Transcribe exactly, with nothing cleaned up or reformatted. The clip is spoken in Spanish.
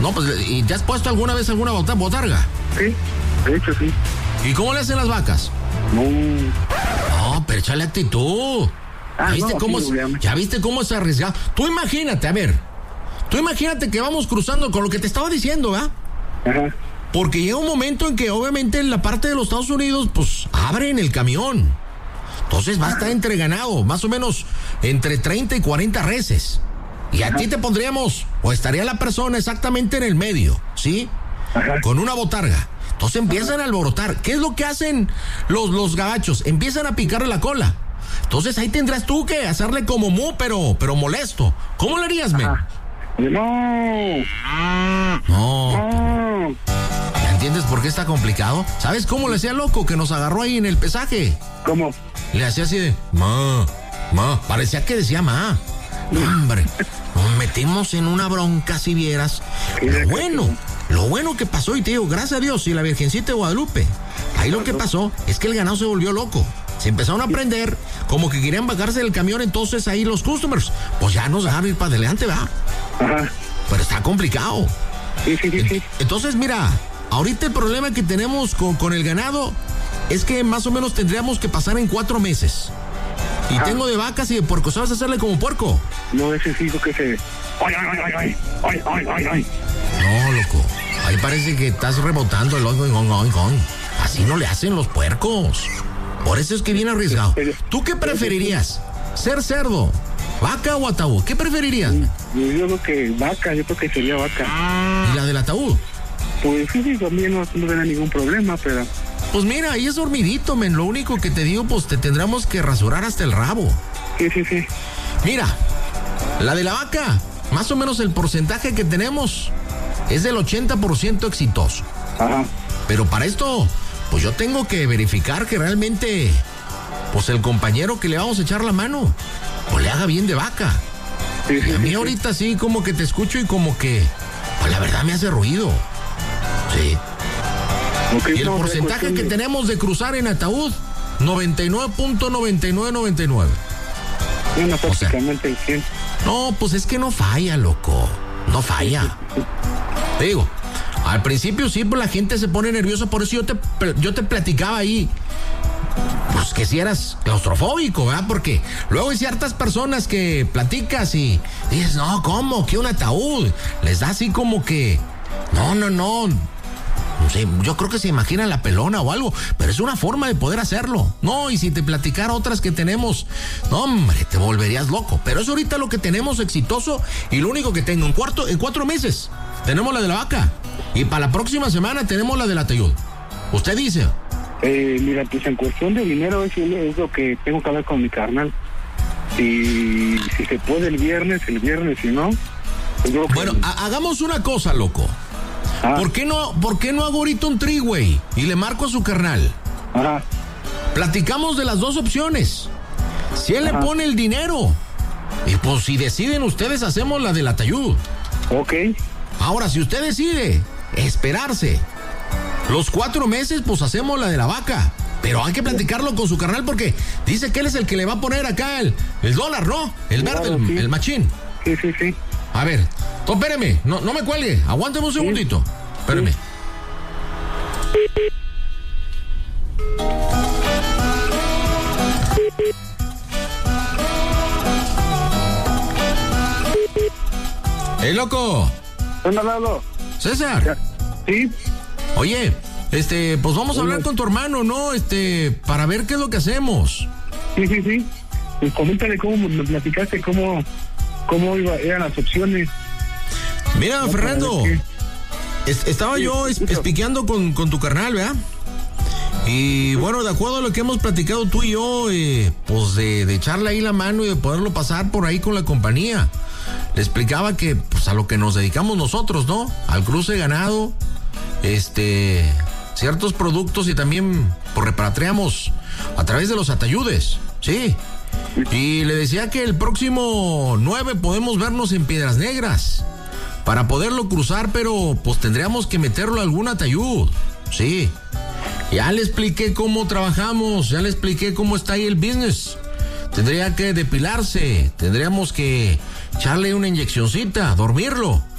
No, pues, ¿y te has puesto alguna vez alguna bota- botarga? Sí, de hecho sí. ¿Y cómo le hacen las vacas? No. No, pero échale actitud. Ah, ¿Ya viste, no, cómo, sí, es, ¿Ya viste cómo es arriesgado? Tú imagínate, a ver. Tú imagínate que vamos cruzando con lo que te estaba diciendo, ¿verdad? Ajá. Porque llega un momento en que obviamente en la parte de los Estados Unidos, pues, abren el camión. Entonces va a estar entre ganado, más o menos entre treinta y cuarenta reses. Y a ti te pondríamos, o estaría la persona exactamente en el medio, ¿sí? Ajá. Con una botarga. Entonces empiezan a alborotar. ¿Qué es lo que hacen los, los gabachos? Empiezan a picarle la cola. Entonces ahí tendrás tú que hacerle como mu, pero, pero molesto. ¿Cómo le harías, men? Ajá. No. No. No. ¿Ya entiendes por qué está complicado? ¿Sabes cómo le hacía loco que nos agarró ahí en el pesaje? ¿Cómo? Le hacía así de, ma, ma, parecía que decía ma. Hombre, nos metimos en una bronca si vieras. Lo bueno, lo bueno que pasó, y te digo, gracias a Dios y la Virgencita de Guadalupe, ahí lo que pasó es que el ganado se volvió loco. Se empezaron a prender, como que querían bajarse del camión, entonces ahí los customers, pues ya nos dejaron ir para adelante, ¿verdad? Ajá. Pero está complicado. Sí, sí, sí, sí. Entonces, mira, ahorita el problema que tenemos con, con el ganado es que más o menos tendríamos que pasar en cuatro meses. Y Ajá. tengo de vacas y de puercos, ¿sabes hacerle como puerco? No, ese sí, que se... Ay, ay, ay, ay, ay, ay, ay, ay. No, loco, ahí parece que estás rebotando el oing, oing, oing, oing. Así no le hacen los puercos. Por eso es que viene arriesgado. ¿Tú qué preferirías? ¿Ser cerdo, vaca o ataúd? ¿Qué preferirías? Yo, yo creo que vaca, yo creo que sería vaca. ¿Y la del ataúd? Pues sí, sí, también no, no tendrá ningún problema, pero... Pues mira, ahí es dormidito, men. Lo único que te digo, pues te tendremos que rasurar hasta el rabo. Sí, sí, sí. Mira, la de la vaca, más o menos el porcentaje que tenemos es del ochenta por ciento exitoso. Ajá. Pero para esto, pues yo tengo que verificar que realmente, pues el compañero que le vamos a echar la mano, pues le haga bien de vaca. Sí, sí, Y a mí sí, ahorita sí, como que te escucho y como que, pues la verdad me hace ruido. Sí. Okay, Y el no, porcentaje de... que tenemos de cruzar en ataúd, noventa y nueve punto noventa y nueve noventa y nueve. Bueno, O sea, prácticamente el cien. no, pues es que no falla, loco. No falla. Te digo, al principio sí, pues la gente se pone nerviosa, por eso yo te, yo te platicaba ahí. Pues que si eras claustrofóbico, ¿verdad? Porque luego hay ciertas personas que platicas y dices, no, ¿cómo? ¿Qué un ataúd? Les da así como que, no, no, no. No sé, yo creo que se imaginan la pelona o algo, pero es una forma de poder hacerlo. No, y si te platicara otras que tenemos, no, hombre, te volverías loco. Pero es ahorita lo que tenemos exitoso y lo único que tengo en cuarto, en cuatro meses tenemos la de la vaca. Y para la próxima semana tenemos la del ataúd. Usted dice. Eh, mira, pues en cuestión de dinero es, es lo que tengo que hablar con mi carnal. Y si se puede el viernes, el viernes, si no... Pues yo Bueno, que... ha- hagamos una cosa, loco. Ah. ¿Por qué no, por qué no hago ahorita un tri-way y le marco a su carnal? Ajá. Platicamos de las dos opciones. Si él Ajá. le pone el dinero, y pues si deciden ustedes, hacemos la del ataúd. Ok. Ahora, si usted decide esperarse los cuatro meses, pues hacemos la de la vaca. Pero hay que platicarlo con su carnal porque dice que él es el que le va a poner acá el, el dólar, ¿no? El verde, Claro, el, sí. el machín. Sí, sí, sí. A ver, tú, espéreme, no, no me cuelgue, aguánteme un segundito. Espéreme. ¡Ey, loco! ¿Dónde ha hablado? César. Sí. Oye, este, pues vamos a hablar con tu hermano, ¿no? Este, para ver qué es lo que hacemos. Sí, sí, sí. Pues coméntale cómo me platicaste, cómo, cómo iba, eran las opciones. Mira, No, Fernando, para ver es- estaba Sí, yo es- escucho. espiqueando con, con tu carnal, ¿verdad? Y bueno, de acuerdo a lo que hemos platicado tú y yo, eh, pues de, de echarle ahí la mano y de poderlo pasar por ahí con la compañía. Le explicaba que, pues a lo que nos dedicamos nosotros, ¿no? Al cruce de ganado, este, ciertos productos y también, pues repatriamos a través de los atayudes, ¿sí? Y le decía que el próximo nueve podemos vernos en Piedras Negras para poderlo cruzar, pero pues tendríamos que meterlo a algún atayud, sí. Ya le expliqué cómo trabajamos, ya le expliqué cómo está ahí el business. Tendría que depilarse, tendríamos que echarle una inyeccioncita, dormirlo.